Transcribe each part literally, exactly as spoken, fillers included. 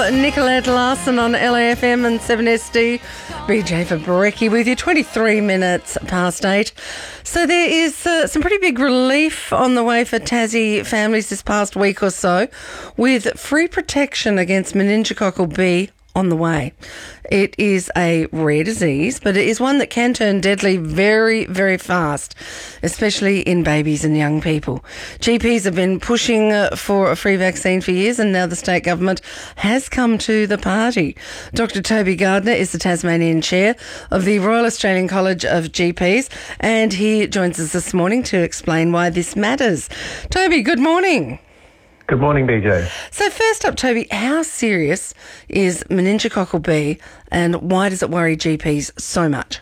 Nicolette Larson on L A F M and seven S D. B J Fabrecki with you, twenty-three minutes past eight. So there is uh, some pretty big relief on the way for Tassie families this past week or so, with free protection against meningococcal B on the way. It is a rare disease, but it is one that can turn deadly very, very fast, especially in babies and young people. G Ps have been pushing uh, for a free vaccine for years, and now the state government has come to the party. Doctor Toby Gardner is the Tasmanian chair of the Royal Australian College of G Ps, and he joins us this morning to explain why this matters. Toby, good morning. Good morning, B J. So first up, Toby, how serious is meningococcal B and why does it worry G Ps so much?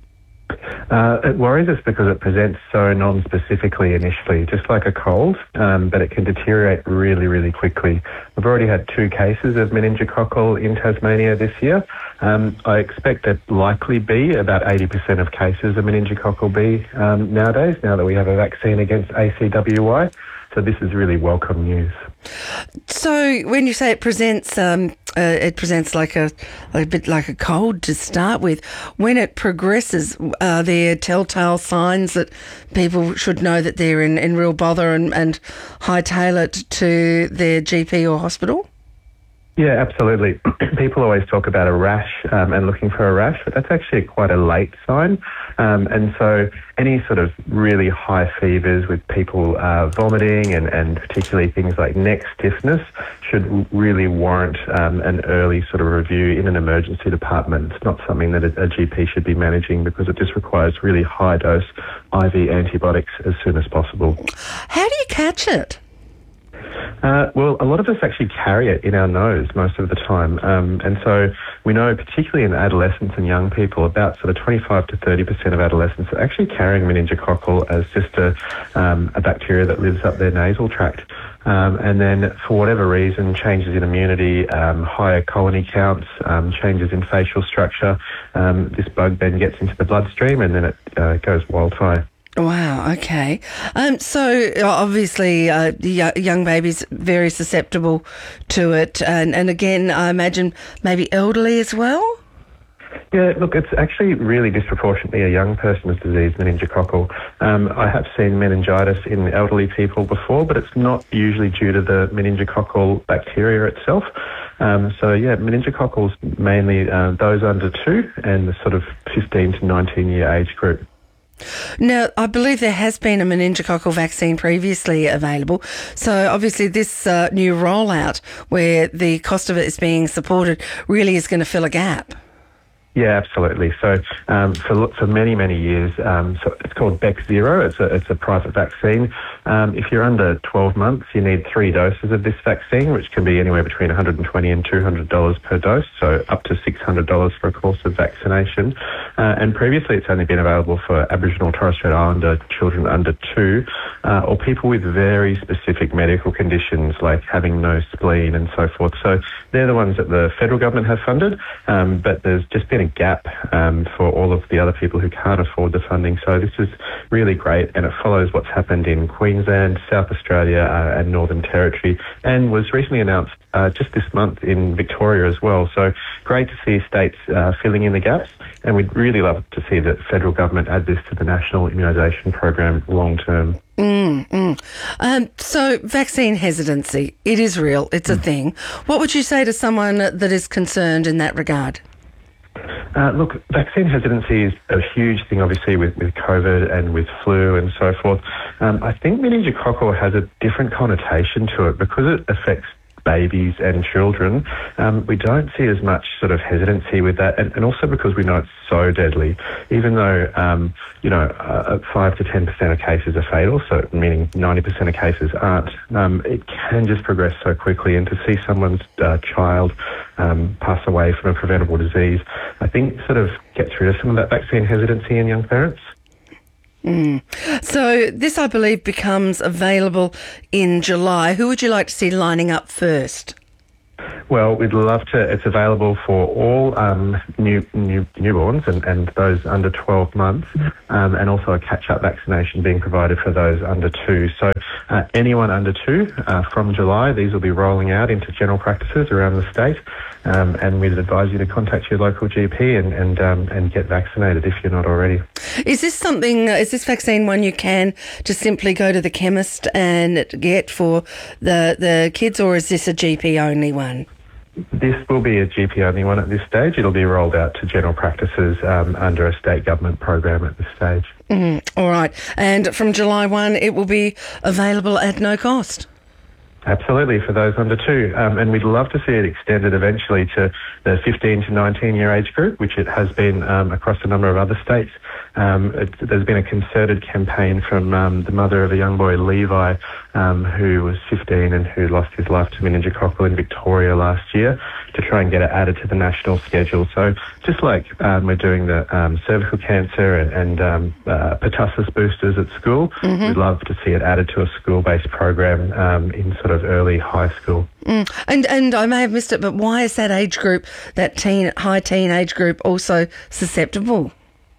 Uh, it worries us because it presents so non-specifically initially, just like a cold, um, but it can deteriorate really, really quickly. We've already had two cases of meningococcal in Tasmania this year. Um, I expect that likely be about eighty percent of cases of meningococcal B um, nowadays, now that we have a vaccine against A C W Y. So this is really welcome news. So when you say it presents, um, uh, it presents like a, a bit like a cold to start with. When it progresses, are there telltale signs that people should know that they're in, in real bother and, and hightail it to their G P or hospital? Yeah, absolutely. People always talk about a rash um, and looking for a rash, but that's actually quite a late sign. Um, and so any sort of really high fevers with people uh, vomiting and, and particularly things like neck stiffness should really warrant um, an early sort of review in an emergency department. It's not something that a, a G P should be managing because it just requires really high dose I V antibiotics as soon as possible. How do you catch it? Uh, well, a lot of us actually carry it in our nose most of the time. Um, and so we know, particularly in adolescents and young people, about sort of twenty-five to thirty percent of adolescents are actually carrying meningococcal as just a, um, a bacteria that lives up their nasal tract. Um, and then for whatever reason, changes in immunity, um, higher colony counts, um, changes in facial structure, um, this bug then gets into the bloodstream and then it uh, goes wildfire. Wow, okay. Um, so obviously uh, y- young babies very susceptible to it. And, and again, I imagine maybe elderly as well? Yeah, look, it's actually really disproportionately a young person's disease, meningococcal. Um, I have seen meningitis in elderly people before, but it's not usually due to the meningococcal bacteria itself. Um, so, yeah, meningococcals mainly uh, those under two and the sort of fifteen to nineteen year age group. Now, I believe there has been a meningococcal vaccine previously available. So obviously this uh, new rollout where the cost of it is being supported really is going to fill a gap. Yeah, absolutely. So um, for for many, many years, um, so it's called Bexzero. It's a, it's a private vaccine. Um, if you're under twelve months, you need three doses of this vaccine, which can be anywhere between one hundred twenty dollars and two hundred dollars per dose, so up to six hundred dollars for a course of vaccination. Uh, and previously, it's only been available for Aboriginal and Torres Strait Islander children under two, uh, or people with very specific medical conditions like having no spleen and so forth. So they're the ones that the federal government have funded, um, but there's just been a gap um, for all of the other people who can't afford the funding. So this is really great, and it follows what's happened in Queensland, South Australia uh, and Northern Territory, and was recently announced uh, just this month in Victoria as well. So great to see states uh, filling in the gaps, and we'd really love to see the federal government add this to the national immunisation program long term. Mm, mm. Um, so vaccine hesitancy, it is real, it's a mm. thing. What would you say to someone that is concerned in that regard? Uh, look, vaccine hesitancy is a huge thing, obviously, with, with COVID and with flu and so forth. Um, I think meningococcal has a different connotation to it because it affects babies and children. Um, we don't see as much sort of hesitancy with that, and, and also because we know it's so deadly. Even though, um, you know, uh, five to ten percent of cases are fatal, so meaning ninety percent of cases aren't, um, it can just progress so quickly. And to see someone's uh, child um, pass away from a preventable disease, I think sort of gets rid of some of that vaccine hesitancy in young parents. Mm. So this, I believe, becomes available in July. Who would you like to see lining up first? Well, we'd love to. It's available for all um, new, new newborns and, and those under twelve months, um, and also a catch-up vaccination being provided for those under two. So uh, anyone under two, uh, from July, these will be rolling out into general practices around the state, um, and we'd advise you to contact your local G P and and, um, and get vaccinated if you're not already. Is this something, is this vaccine one you can just simply go to the chemist and get for the, the kids, or is this a G P only one? This will be a G P only one at this stage. It'll be rolled out to general practices um, under a state government program at this stage. Mm, all right. And from July first, it will be available at no cost. Absolutely, for those under two. Um, and we'd love to see it extended eventually to the fifteen to nineteen year age group, which it has been um, across a number of other states. Um, it, there's been a concerted campaign from um, the mother of a young boy, Levi, um, who was fifteen and who lost his life to meningococcal in Victoria last year, to try and get it added to the national schedule. So just like um, we're doing the um, cervical cancer and, and um, uh, pertussis boosters at school, mm-hmm. we'd love to see it added to a school-based program um, in sort of early high school. Mm. And and I may have missed it, but why is that age group, that teen high teen age group, also susceptible?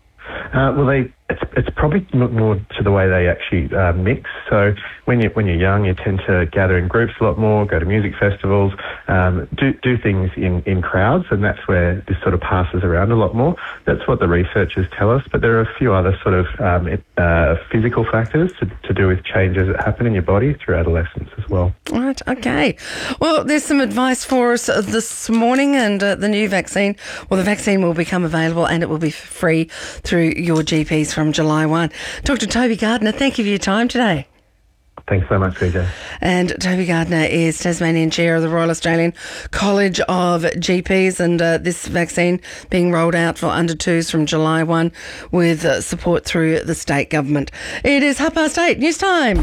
Uh, well, they it's it's probably more to the way they actually uh, mix. So when you when you're young, you tend to gather in groups a lot more, go to music festivals, um, do do things in, in crowds, and that's where this sort of passes around a lot more. That's what the researchers tell us. But there are a few other sort of um, uh, physical factors to, to do with changes that happen in your body through adolescence as well. Right. Okay. Well, there's some advice for us this morning, and uh, the new vaccine. Well, the vaccine will become available, and it will be free through your G Ps from July first. Doctor Toby Gardner, thank you for your time today. Thanks so much, V J. And Toby Gardner is Tasmanian Chair of the Royal Australian College of G Ps, and uh, this vaccine being rolled out for under twos from July first with uh, support through the state government. It is half past eight, news time.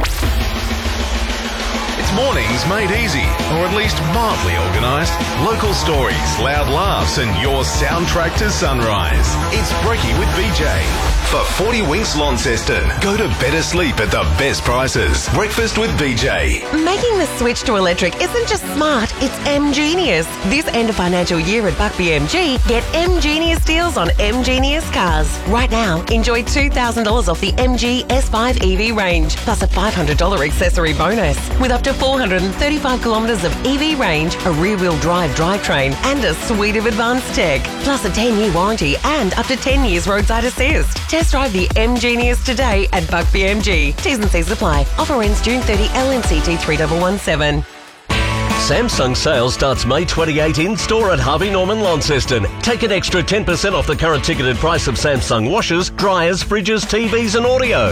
It's mornings made easy, or at least mildly organised. Local stories, loud laughs, and your soundtrack to sunrise. It's Breaky with V J. For forty Winks Launceston, go to better sleep at the best prices. Breakfast with V J. Making the switch to electric isn't just smart, it's M-Genius. This end of financial year at Buck B M G, get M-Genius deals on M-Genius cars. Right now, enjoy two thousand dollars off the M G S five E V range, plus a five hundred dollars accessory bonus, with up to four hundred thirty-five kilometres of E V range, a rear-wheel drive drivetrain, and a suite of advanced tech, plus a ten-year warranty and up to ten years roadside assist. Test drive the M-Genius today at Buck B M G. T's and C's apply. Offer ends June thirtieth, L N C T three one one seven. Samsung sale starts May twenty-eighth in-store at Harvey Norman Launceston. Take an extra ten percent off the current ticketed price of Samsung washers, dryers, fridges, T Vs and audio.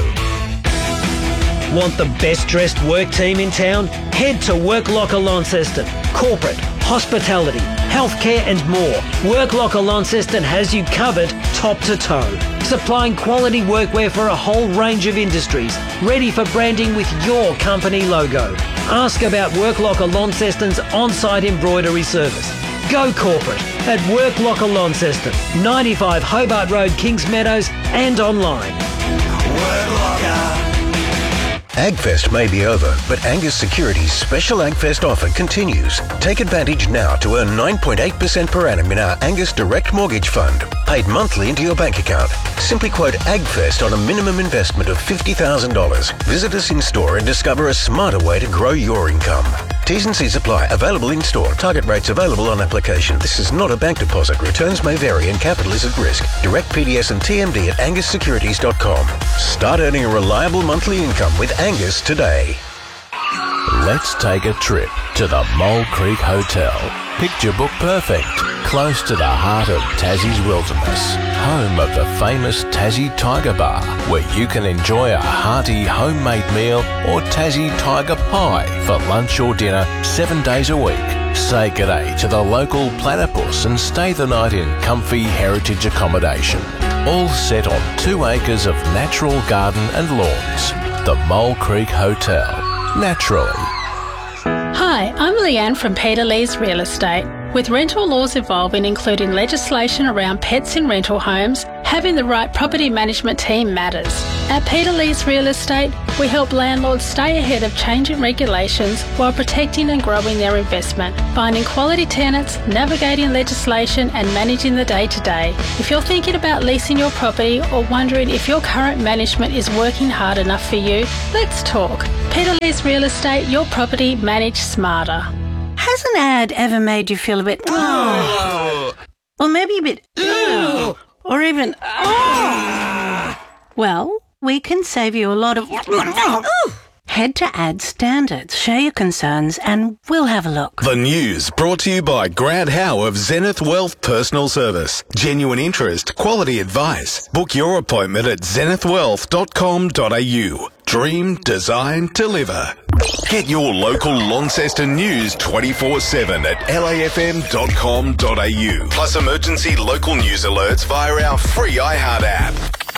Want the best dressed work team in town? Head to Work Locker Launceston. Corporate, hospitality, healthcare and more. Work Locker Launceston has you covered top to toe. Supplying quality workwear for a whole range of industries. Ready for branding with your company logo. Ask about Work Locker Launceston's on-site embroidery service. Go corporate at Work Locker Launceston, ninety-five Hobart Road, Kings Meadows, and online. Work Locker. AgFest may be over, but Angus Securities' special AgFest offer continues. Take advantage now to earn nine point eight percent per annum in our Angus Direct Mortgage Fund, paid monthly into your bank account. Simply quote AgFest on a minimum investment of fifty thousand dollars. Visit us in store and discover a smarter way to grow your income. T's and C's apply. Available in store. Target rates available on application. This is not a bank deposit. Returns may vary and capital is at risk. Direct P D S and T M D at angus securities dot com. Start earning a reliable monthly income with Angus today. Let's take a trip to the Mole Creek Hotel. Picture book perfect, close to the heart of Tassie's wilderness, home of the famous Tassie Tiger Bar, where you can enjoy a hearty homemade meal or Tassie Tiger Pie for lunch or dinner seven days a week. Say g'day to the local platypus and stay the night in comfy heritage accommodation, all set on two acres of natural garden and lawns. The Mole Creek Hotel. Naturally. Hi, I'm Leanne from Peter Lee's Real Estate. With rental laws evolving, including legislation around pets in rental homes, having the right property management team matters. At Peter Lees Real Estate, we help landlords stay ahead of changing regulations while protecting and growing their investment, finding quality tenants, navigating legislation and managing the day-to-day. If you're thinking about leasing your property or wondering if your current management is working hard enough for you, let's talk. Peter Lees Real Estate, your property managed smarter. Has an ad ever made you feel a bit, oh, or maybe a bit, oh, or even, oh? Well, we can save you a lot of, oh. Head to Ad Standards, share your concerns, and we'll have a look. The news brought to you by Grant Howe of Zenith Wealth Personal Service. Genuine interest, quality advice. Book your appointment at zenith wealth dot com dot a u. Dream, design, deliver. Get your local Launceston news twenty-four seven at l a f m dot com dot a u. Plus emergency local news alerts via our free iHeart app.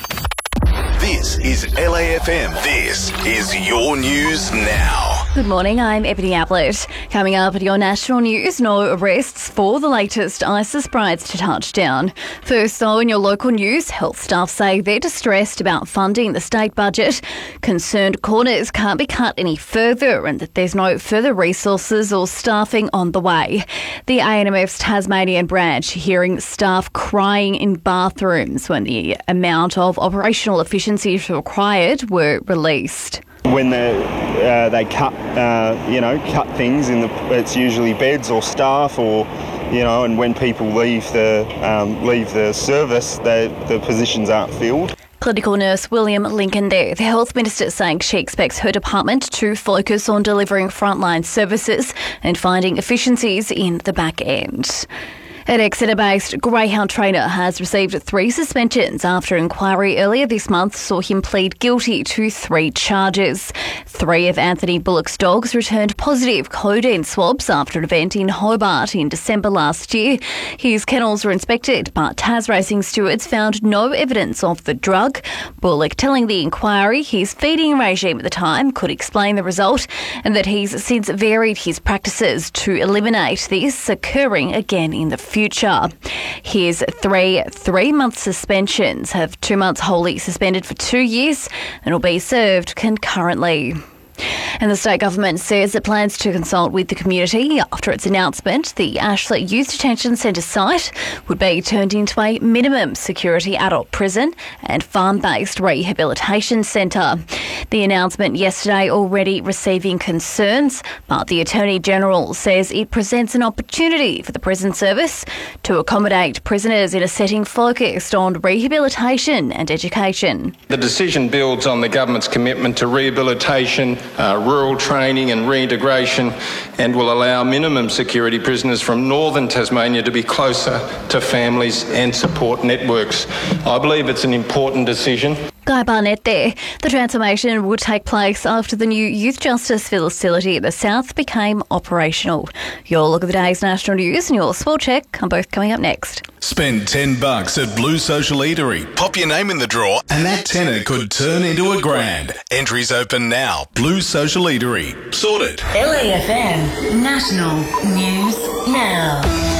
This is L A F M. This is your news now. Good morning, I'm Ebony Ablett. Coming up at your national news, no arrests for the latest ISIS brides to touchdown. First, though, in your local news, health staff say they're distressed about funding the state budget. Concerned corners can't be cut any further and that there's no further resources or staffing on the way. The A N M F's Tasmanian branch hearing staff crying in bathrooms when the amount of operational efficiencies required were released. When the, uh, they cut, uh, you know, cut things, in the, it's usually beds or staff, or, you know, and when people leave the um, leave the service, they, the positions aren't filled. Clinical nurse William Lincoln there. The health minister saying she expects her department to focus on delivering frontline services and finding efficiencies in the back end. An Exeter-based greyhound trainer has received three suspensions after inquiry earlier this month saw him plead guilty to three charges. Three of Anthony Bullock's dogs returned positive codeine swabs after an event in Hobart in December last year. His kennels were inspected, but Tas Racing stewards found no evidence of the drug. Bullock telling the inquiry his feeding regime at the time could explain the result and that he's since varied his practices to eliminate this occurring again in the future. Future. His three three-month suspensions have two months wholly suspended for two years and will be served concurrently. And the state government says it plans to consult with the community after its announcement the Ashley Youth Detention Centre site would be turned into a minimum security adult prison and farm-based rehabilitation centre. The announcement yesterday already receiving concerns, but the Attorney-General says it presents an opportunity for the prison service to accommodate prisoners in a setting focused on rehabilitation and education. The decision builds on the government's commitment to rehabilitation, uh, rural training and reintegration, and will allow minimum security prisoners from northern Tasmania to be closer to families and support networks. I believe it's an important decision. Guy Barnett there. The transformation would take place after the new youth justice facility in the south became operational. Your look at the day's national news and your sport check are both coming up next. Spend ten bucks at Blue Social Eatery. Pop your name in the draw and that tenner could turn into a grand. Entries open now. Blue Social Eatery. Sorted. L A F M National News Now.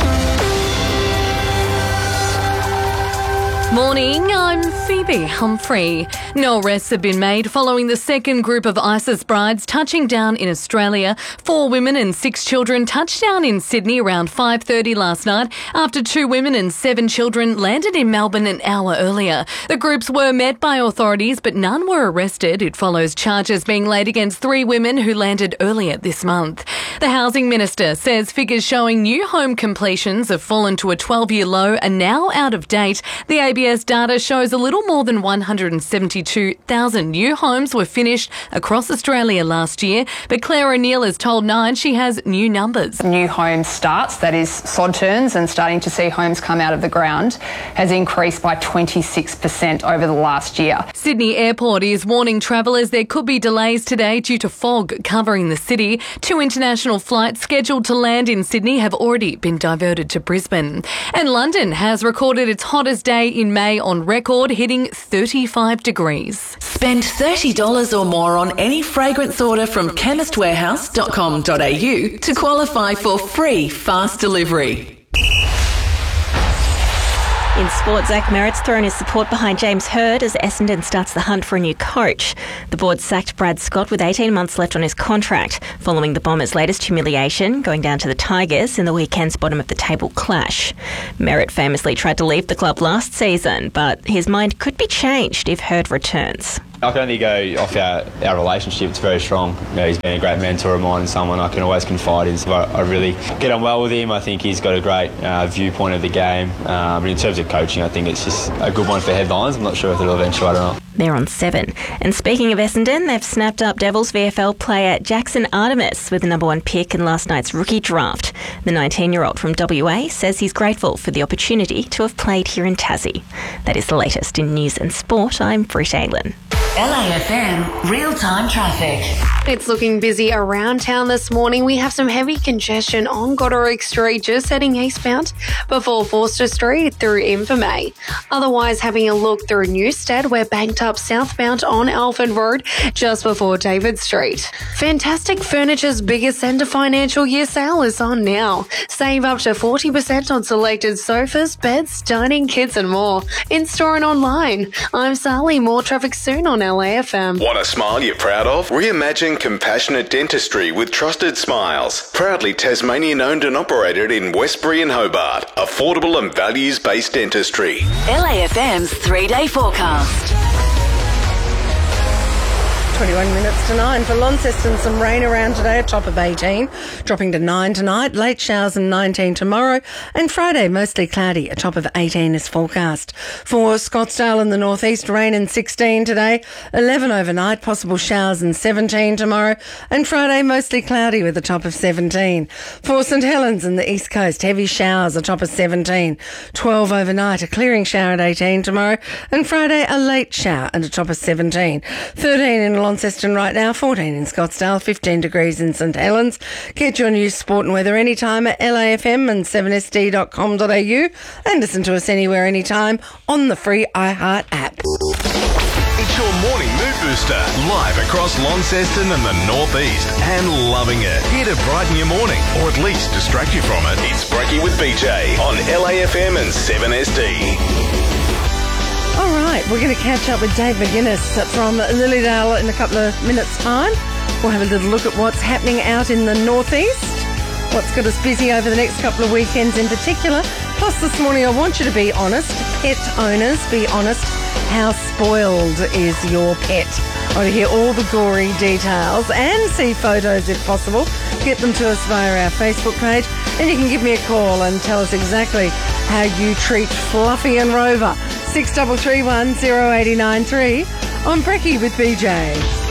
Morning, I'm Phoebe Humphrey. No arrests have been made following the second group of ISIS brides touching down in Australia. Four women and six children touched down in Sydney around five thirty last night after two women and seven children landed in Melbourne an hour earlier. The groups were met by authorities, but none were arrested. It follows charges being laid against three women who landed earlier this month. The Housing Minister says figures showing new home completions have fallen to a twelve-year low are now out of date. The A B S data shows a little more than one hundred seventy-two thousand new homes were finished across Australia last year, but Claire O'Neill has told Nine she has new numbers. New home starts, that is sod turns and starting to see homes come out of the ground, has increased by twenty-six percent over the last year. Sydney Airport is warning travellers there could be delays today due to fog covering the city. Two international flights scheduled to land in Sydney have already been diverted to Brisbane. And London has recorded its hottest day in May on record, hitting hitting thirty-five degrees. Spend thirty dollars or more on any fragrance order from chemist warehouse dot com dot a u to qualify for free fast delivery. In sport, Zach Merritt's thrown his support behind James Hird as Essendon starts the hunt for a new coach. The board sacked Brad Scott with eighteen months left on his contract, following the Bombers' latest humiliation, going down to the Tigers in the weekend's bottom-of-the-table clash. Merritt famously tried to leave the club last season, but his mind could be changed if Hird returns. I can only go off our, our relationship. It's very strong. You know, he's been a great mentor of mine and someone I can always confide in. So I, I really get on well with him. I think he's got a great uh, viewpoint of the game. Um, but in terms of coaching, I think it's just a good one for headlines. I'm not sure if it'll eventuate or not. They're on seven. And speaking of Essendon, they've snapped up Devils V F L player Jackson Artemis with the number one pick in last night's rookie draft. The nineteen-year-old from W A says he's grateful for the opportunity to have played here in Tassie. That is the latest in news and sport. I'm Britt Aylin. L A F M real-time traffic. It's looking busy around town this morning. We have some heavy congestion on Goderic Street just heading eastbound before Forster Street through Infirmay. Otherwise, having a look through Newstead, we're banked up southbound on Alford Road just before David Street. Fantastic Furniture's biggest end of financial year sale is on now. Save up to forty percent on selected sofas, beds, dining kits and more. In-store and online. I'm Sally. More traffic soon on L A F M. Want a smile you're proud of? Reimagine compassionate dentistry with Trusted Smiles. Proudly Tasmanian owned and operated in Westbury and Hobart. Affordable and values-based dentistry. L A F M's three-day forecast. twenty-one minutes to nine for Launceston. Some rain around today, a top of eighteen, dropping to nine tonight. Late showers and nineteen tomorrow. And Friday, mostly cloudy, a top of eighteen is forecast. For Scottsdale in the northeast, rain and sixteen today, eleven overnight, possible showers and seventeen tomorrow. And Friday, mostly cloudy with a top of seventeen. For St Helens in the east coast, heavy showers, a top of seventeen. twelve overnight, a clearing shower at eighteen tomorrow. And Friday, a late shower and a top of seventeen. thirteen in Launceston right now, fourteen in Scottsdale, fifteen degrees in St Helens. Get your news, sport and weather anytime at L A F M and seven S D dot com dot a u and listen to us anywhere, anytime on the free iHeart app. It's your morning mood booster, live across Launceston and the northeast, and loving it. Here to brighten your morning, or at least distract you from it. It's Breaky with B J on L A F M and seven S D. All right, we're going to catch up with Dave McGuinness from Lilydale in a couple of minutes' time. We'll have a little look at what's happening out in the northeast, what's got us busy over the next couple of weekends in particular. Plus, this morning, I want you to be honest. Pet owners, be honest. How spoiled is your pet? I want to hear all the gory details and see photos if possible. Get them to us via our Facebook page, and you can give me a call and tell us exactly how you treat Fluffy and Rover. six three three one zero eight nine three on Brecky with B J.